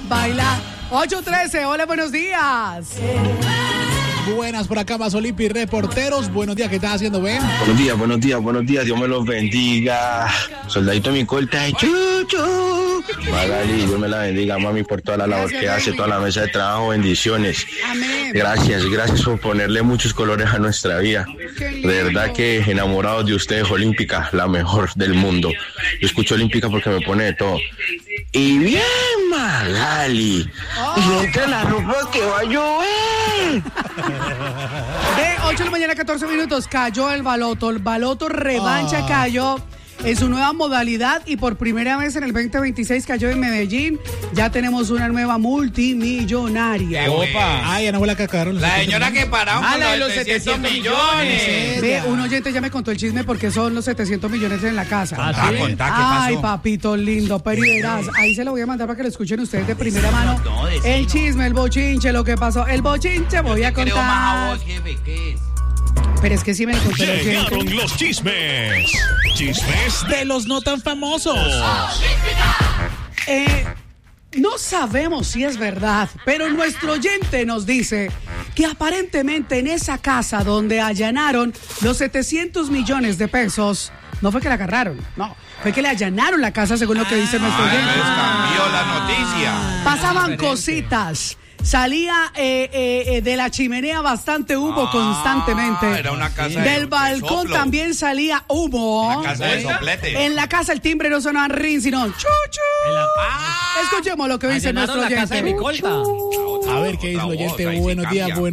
baila. 8:13, hola, buenos días. Buenas, por acá Mazolipi, reporteros. Buenos días, ¿qué estás haciendo, Ben? Buenos días, Dios me los bendiga. Soldadito mi corta de Chucho. Magali, Dios me la bendiga, mami, por toda la labor que hace, toda la mesa de trabajo, bendiciones. Amén. Gracias por ponerle muchos colores a nuestra vida. De verdad que enamorados de ustedes, Olímpica, la mejor del mundo. Yo escucho Olímpica porque me pone de todo. Y bien, Magali. Y entre la ropa que va a llover. De 8 de la mañana, 14 minutos, cayó el baloto. El baloto revancha cayó en su nueva modalidad y por primera vez en el 2026 cayó en Medellín. Ya tenemos una nueva multimillonaria. Opa. Ay, Ana, la que cagaron. La señora que pararon con los 700 millones. Ve, un oyente ya me contó el chisme porque son los 700 millones en la casa. Contá, ¿qué pasó? Ay, papito lindo, Perideras. Ahí se lo voy a mandar para que lo escuchen ustedes de primera mano. El chisme, el bochinche, lo que pasó. El bochinche voy a contar. Creo más a vos, jefe, ¿qué es? Pero es que sí me lo contó el oyente. Llegaron los chismes. Chismes de los no tan famosos. No sabemos si es verdad, pero nuestro oyente nos dice que aparentemente en esa casa donde allanaron los 700 millones de pesos, no fue que la agarraron, no, fue que le allanaron la casa según lo que dice nuestro oyente. Cambió la noticia. Pasaban cositas. Salía de la chimenea bastante humo constantemente. Era una casa del balcón soplo. También salía humo. Una casa de soplete. En la casa el timbre no sonaba rin, sino chuchu. Escuchemos lo que dice nuestro oyente. Casa de mi colta. A ver qué dice el oyente. Buenos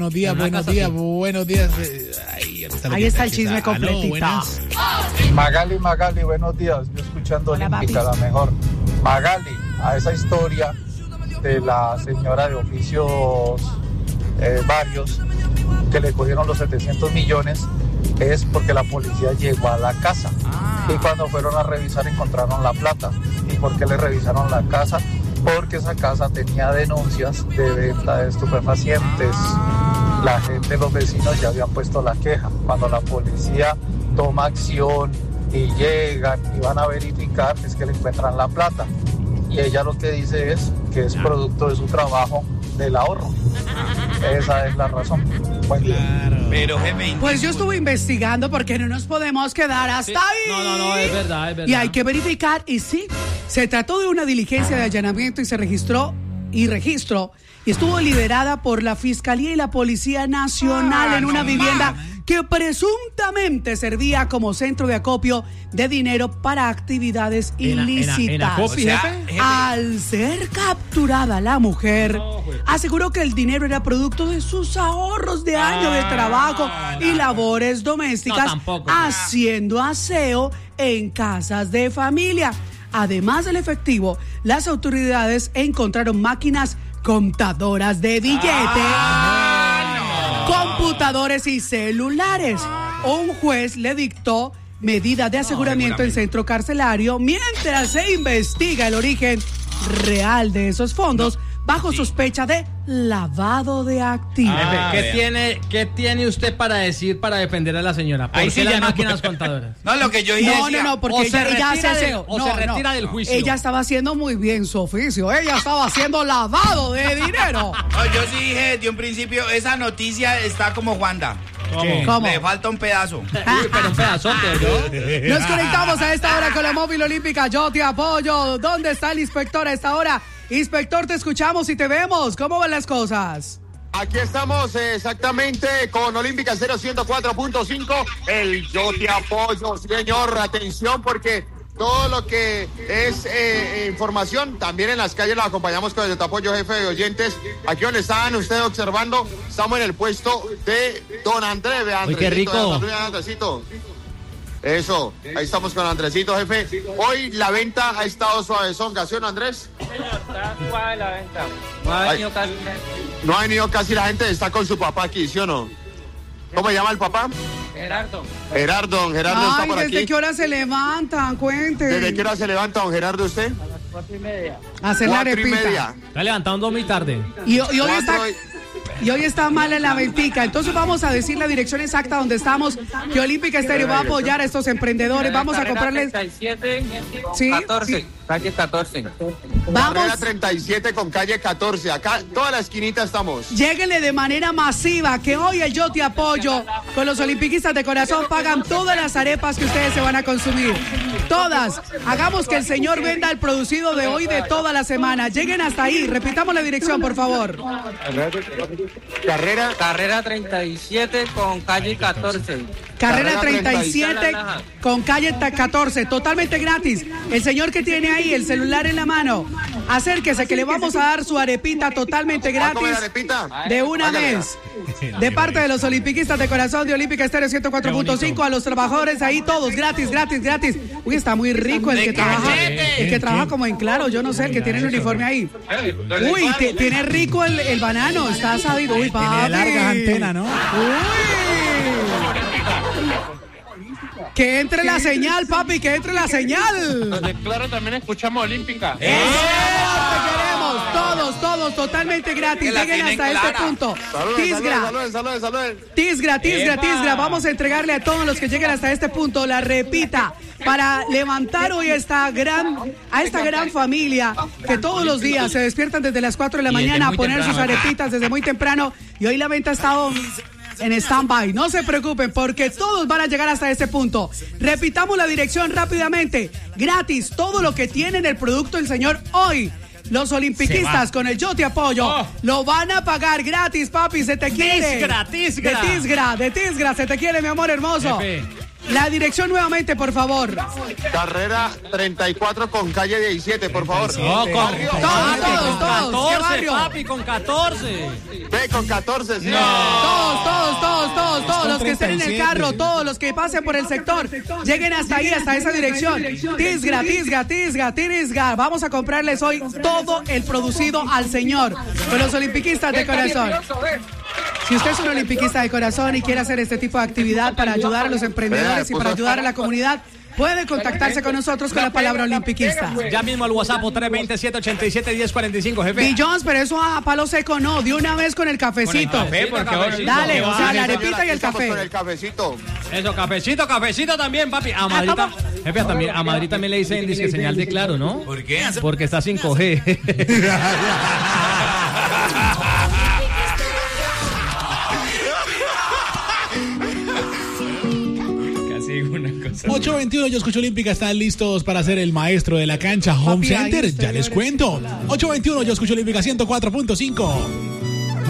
días. Ahí está el chisme completito. Magali, buenos días. Yo escuchando Hola, Olímpica, papi. la mejor. Magali, a esa historia de la señora de oficios varios que le cogieron los 700 millones es porque la policía llegó a la casa y cuando fueron a revisar encontraron la plata. ¿Y por qué le revisaron la casa? Porque esa casa tenía denuncias de venta de estupefacientes. La gente, los vecinos ya habían puesto la queja. Cuando la policía toma acción y llegan y van a verificar, es que le encuentran la plata. Y ella lo que dice es que es producto de su trabajo, del ahorro. Esa es la razón. Buen día. Pero, jefe, Pues yo estuve investigando porque no nos podemos quedar hasta ahí. No, es verdad. Y hay que verificar, y sí, se trató de una diligencia de allanamiento y se registró y estuvo liderada por la Fiscalía y la Policía Nacional en una vivienda que presuntamente servía como centro de acopio de dinero para actividades ilícitas. acopio, jefe. Al ser capturada la mujer, aseguró que el dinero era producto de sus ahorros de años de trabajo y labores domésticas, No, tampoco. haciendo aseo en casas de familia. Además del efectivo, las autoridades encontraron máquinas contadoras de billete, computadores y celulares. Un juez le dictó medida de aseguramiento en centro carcelario mientras se investiga el origen real de esos fondos bajo sospecha de lavado de activos. ¿Qué tiene usted para decir para defender a la señora? ¿Por Ahí qué sí las ya no máquinas puede. contadoras? No, lo que yo dije Porque o se ella hace retira aseo. se retira del juicio. Ella estaba haciendo muy bien su oficio. Ella estaba haciendo lavado de dinero. No, yo sí dije de un principio, esa noticia está como Juanda. ¿Cómo? Le falta un pedazo. Uy, pero un pedazote, ¿no? Nos conectamos a esta hora con la móvil olímpica. Yo te apoyo. ¿Dónde está el inspector a esta hora? Inspector, te escuchamos y te vemos. ¿Cómo van las cosas? Aquí estamos exactamente con Olímpica 0104.5, el Yo Te Apoyo, señor, atención porque todo lo que es información, también en las calles la acompañamos con el Yo Te Apoyo, jefe de oyentes. Aquí donde estaban ustedes observando, estamos en el puesto de Don Andrés. Uy, qué rico. Andresito. Eso, ahí estamos con Andresito, jefe. Hoy la venta ha estado suavezonga, ¿sí o no, Andrés? Está suave la venta. No ha venido casi la gente, está con su papá aquí, ¿sí o no? ¿Cómo se llama el papá? Gerardo. Gerardo está Ay, por ¿desde aquí. qué hora se levantan? Cuenten. ¿Desde qué hora se levanta, don Gerardo, usted? A las 4:30. Hacer la 4:30. arepita. Está levantando muy tarde. Y hoy está... Cuatro Y hoy está mal en la ventica. Entonces vamos a decir la dirección exacta donde estamos. Que Olímpica Estéreo va a apoyar a estos emprendedores. Vamos a comprarles... 37, ¿Sí? 14. Calle 14. Vamos. Carrera 37 con calle 14. Acá, toda la esquinita estamos. Lléguenle de manera masiva, que hoy el Yo Te Apoyo con los olimpiquistas de corazón pagan todas las arepas que ustedes se van a consumir. Todas. Hagamos que el señor venda el producido de hoy de toda la semana. Lleguen hasta ahí. Repitamos la dirección, por favor. Carrera 37 con calle 14. Carrera 37 con calle 14, totalmente gratis. El señor que tiene ahí el celular en la mano, acérquese que le vamos a dar su arepita totalmente gratis de una vez. De parte de los olimpiquistas de corazón de Olímpica Estéreo 104.5, a los trabajadores ahí todos, gratis. Uy, está muy rico el que trabaja como en Claro, yo no sé, el que tiene el uniforme ahí. Uy, tiene rico el banano, está sabido. Uy, papi. Tiene largas antenas, ¿no? Que entre la señal, papi, que entre la señal. De Claro también escuchamos Olímpica. ¡Eso! Te queremos, todos, totalmente gratis. Lleguen hasta este punto. Tisgra. Vamos a entregarle a todos los que lleguen hasta este punto la repita para levantar hoy a esta gran familia que todos los días se despiertan desde las 4 de la mañana a poner sus arepitas desde muy temprano y hoy la venta ha estado en stand-by. No se preocupen porque todos van a llegar hasta ese punto. Repitamos la dirección rápidamente. Gratis, todo lo que tiene en el producto el señor hoy. Los olimpiquistas con el Yo Te Apoyo lo van a pagar gratis, papi. Se te quiere. De Tisgra, se te quiere, mi amor hermoso. Jefe. La dirección nuevamente, por favor. Carrera 34 con calle 17, por favor. No, todos. ¿Qué barrio? Papi, con 14. Ve, con 14, sí. Todos los que estén en el carro, todos los que pasen por el sector, lleguen hasta ahí, hasta esa dirección. Tisgra. Vamos a comprarles hoy todo el producido al señor con los olimpiquistas de corazón. Si usted es un olimpiquista de corazón y quiere hacer este tipo de actividad para ayudar a los emprendedores y para ayudar a la comunidad, puede contactarse con nosotros con la palabra olimpiquista. Ya mismo al WhatsApp 327-87-1045, jefe. Billions, pero eso a palo seco no, de una vez con el cafecito. Dale, o sea, la arepita y el café. Con el cafecito. Eso, cafecito también, papi. A Madrid también le dicen disque señal de Claro, ¿no? ¿Por qué? Porque está 5G. Una cosa. 8:21, Yo Escucho Olímpica, están listos para ser el maestro de la cancha Home Center. Ya les cuento. 8:21, Yo Escucho Olímpica 104.5.